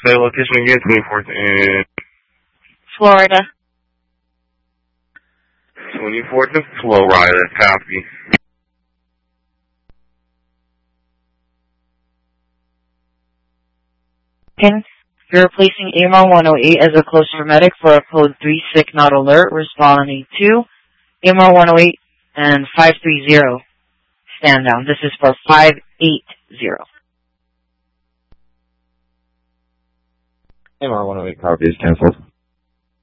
Say location again, 24th and... Florida. 24th and Florida, copy. You're placing AMR 108 as a close medic for a code 3 sick not alert, responding to AMR 108 and 530. Stand down. This is for 580. AMR 108 copy is canceled.